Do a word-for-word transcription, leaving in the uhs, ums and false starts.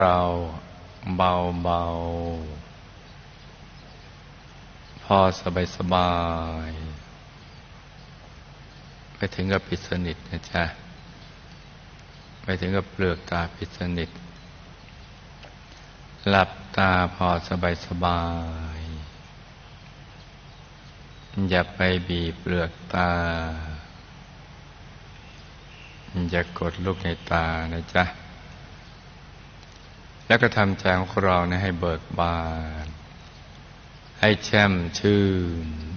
เราเบาเบาพอสบายสบายไปถึงกับปิดสนิทนะจ๊ะไปถึงกับเปลือกตาปิดสนิทหลับตาพอสบายสบายอย่าไปบีบเปลือกตาอย่ากดลูกในตานะจ๊ะแล้วก็ทำใจของเราให้เบิกบานให้แช่มชื่น